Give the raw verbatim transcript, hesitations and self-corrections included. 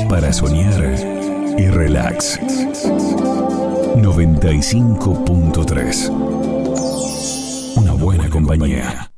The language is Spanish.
para soñar y relax. noventa y cinco punto tres. Una buena compañía.